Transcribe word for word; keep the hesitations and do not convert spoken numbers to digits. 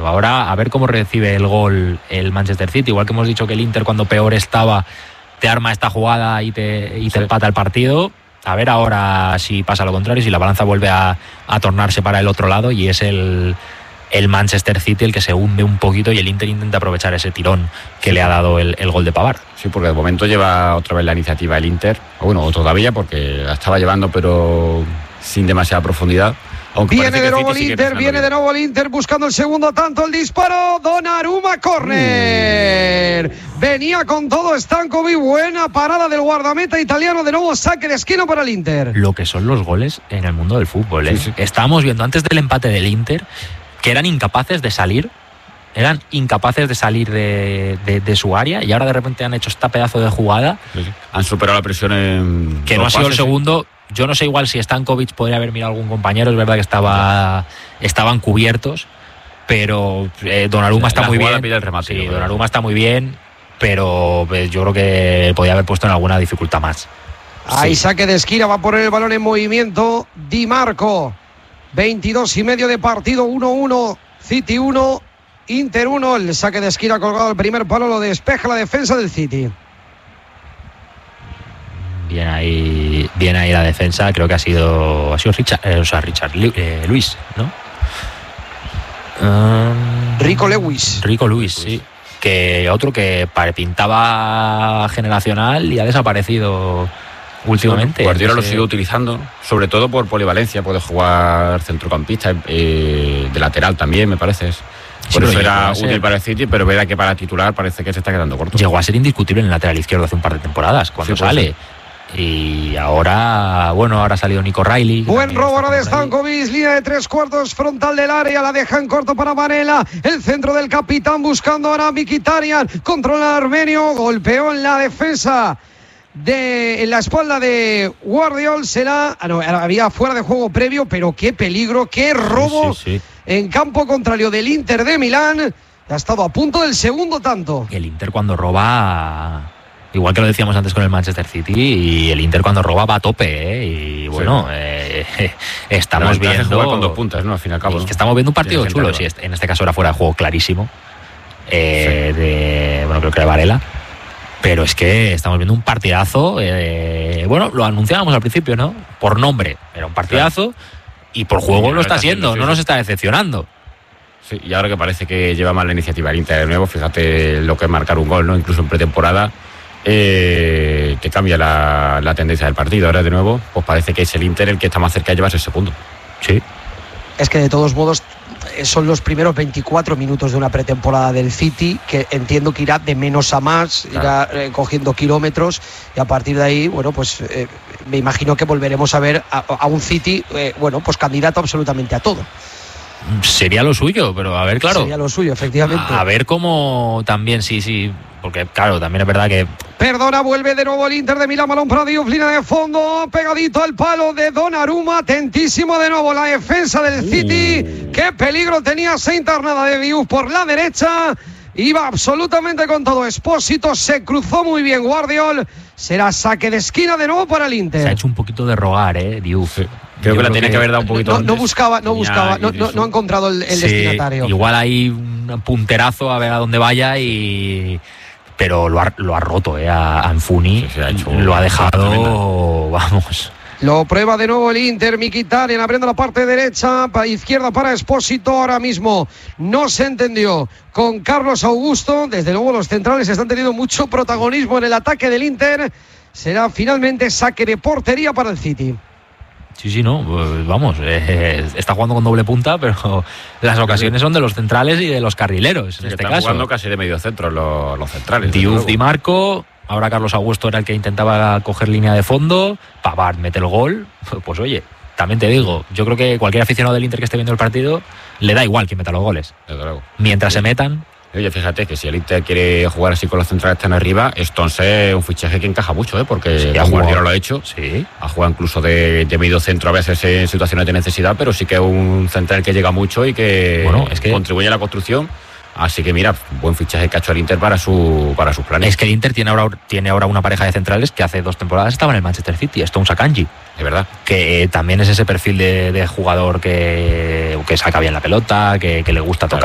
Ahora a ver cómo recibe el gol el Manchester City. Igual que hemos dicho que el Inter cuando peor estaba te arma esta jugada y te, y te sí. empata el partido. A ver ahora si pasa lo contrario, si la balanza vuelve a, a tornarse para el otro lado y es el, el Manchester City el que se hunde un poquito y el Inter intenta aprovechar ese tirón que le ha dado el, el gol de Pavard. Sí, porque de momento lleva otra vez la iniciativa el Inter, o bueno, todavía porque la estaba llevando pero sin demasiada profundidad. Aunque viene de nuevo el Inter, viene bien. de nuevo el Inter buscando el segundo tanto, el disparo, Donnarumma, córner. Uh. Venía con todo Stankovic, buena parada del guardameta italiano, de nuevo saque de esquina para el Inter. Lo que son los goles en el mundo del fútbol, ¿eh? Sí, sí. Estábamos viendo antes del empate del Inter que eran incapaces de salir, eran incapaces de salir de, de, de su área y ahora de repente han hecho esta pedazo de jugada. Sí, sí. Han superado la presión en... Que no ha sido pases, el segundo... Sí. Yo no sé igual si Stankovic podría haber mirado a algún compañero, es verdad que estaba estaban cubiertos, pero eh, Donnarumma está muy bien. El remate, sí, Donnarumma está muy bien, pero eh, yo creo que podía haber puesto en alguna dificultad más. Ahí sí. saque de esquina, va a poner el balón en movimiento Di Marco. veintidós y medio de partido, uno uno, City uno, Inter uno. El saque de esquina colgado al primer palo, lo despeja la defensa del City. Bien ahí, bien ahí la defensa, creo que ha sido, ha sido Richard, eh, o sea, Richard eh, Luis, ¿no? Um, Rico Lewis. Rico Lewis, sí. Que otro que pintaba generacional y ha desaparecido últimamente. Sí, Guardiola lo sigue utilizando, sobre todo por polivalencia, puede jugar centrocampista, eh, de lateral también, me parece. Por sí, eso era útil ser... para el City, pero verá que para titular parece que se está quedando corto. Llegó a ser indiscutible en el lateral izquierdo hace un par de temporadas, cuando sí, sale. Pues, y ahora, bueno, ahora ha salido Nico Riley. Buen robo ahora de Stankovic, línea de tres cuartos, frontal del área, la deja en corto para Varela, el centro del capitán buscando ahora a Mkhitaryan, controla Armenio, golpeó en la defensa de en la espalda de Guardiol, será, ah, no, había fuera de juego previo, pero qué peligro, qué robo sí, sí, sí. en campo contrario del Inter de Milán, ha estado a punto del segundo tanto. El Inter cuando roba... Igual que lo decíamos antes con el Manchester City, y el Inter cuando roba va a tope, ¿eh? Y bueno, sí. eh, estamos no, viendo... Con dos puntas, ¿no? Al fin y al cabo. ¿no? Que estamos viendo un partido chulo, sí, en este caso era fuera de juego clarísimo, eh, sí. de, bueno, creo que era Varela, pero es que estamos viendo un partidazo, eh, bueno, lo anunciábamos al principio, ¿no? Por nombre, era un partidazo, claro. Y por juego sí, lo está haciendo, sí, no nos está decepcionando. Sí, y ahora que parece que lleva mal la iniciativa el Inter de nuevo, fíjate lo que es marcar un gol, ¿no? Incluso en pretemporada... Eh, que cambia la, la tendencia del partido. Ahora de nuevo pues parece que es el Inter el que está más cerca de llevarse ese punto. Sí. Es que de todos modos son los primeros veinticuatro minutos de una pretemporada del City, que entiendo que irá de menos a más, claro. irá eh, cogiendo kilómetros, y a partir de ahí, bueno, pues eh, me imagino que volveremos a ver a, a un City, eh, bueno, pues candidato absolutamente a todo. Sería lo suyo, pero a ver, claro. Sería lo suyo, efectivamente. A, a ver cómo también, sí, sí, porque claro, también es verdad que... Perdona, vuelve de nuevo el Inter de Milán, balón para Diouf, línea de fondo, pegadito al palo de Donnarumma, atentísimo de nuevo la defensa del City. Uh. Qué peligro tenía esa internada de Diouf por la derecha. Iba absolutamente con todo Expósito, se cruzó muy bien Guardiol. Será saque de esquina de nuevo para el Inter. Se ha hecho un poquito de rogar, eh, Diouf. Sí. Creo Yo que la tenía que, que haber dado un poquito no, antes. No buscaba, no buscaba, no, no, no ha encontrado el, el sí, destinatario. Igual hay un punterazo a ver a dónde vaya y... Pero lo ha, lo ha roto, eh, a Anfuni. Sí, sí, ha hecho, lo ha dejado, vamos... Lo prueba de nuevo el Inter, Mkhitaryan abriendo la parte derecha, para izquierda para Expósito. Ahora mismo no se entendió con Carlos Augusto. Desde luego los centrales están teniendo mucho protagonismo en el ataque del Inter. Será finalmente saque de portería para el City. Sí, sí, no, pues vamos, eh, está jugando con doble punta, pero las ocasiones son de los centrales y de los carrileros, en sí, este están caso. jugando casi de medio centro los, los centrales. Diouf, Di Marco, ahora Carlos Augusto era el que intentaba coger línea de fondo, Pavard mete el gol, pues oye, también te digo, yo creo que cualquier aficionado del Inter que esté viendo el partido, le da igual quién meta los goles. Desde luego. Mientras sí. se metan... Oye, fíjate que si el Inter quiere jugar así con los centrales tan arriba, Stones es un fichaje que encaja mucho, ¿eh? Porque sí, ha Guardiola lo ha hecho, sí. ha jugado incluso de, de medio centro a veces en situaciones de necesidad, pero sí que es un central que llega mucho y que, bueno, es que contribuye a la construcción. Así que mira, buen fichaje que ha hecho el Inter para su para sus planes. Es que el Inter tiene ahora tiene ahora una pareja de centrales que hace dos temporadas estaba en el Manchester City, Stones Akanji. De verdad. Que eh, también es ese perfil de, de jugador que, que saca bien la pelota, que, que le gusta tocar.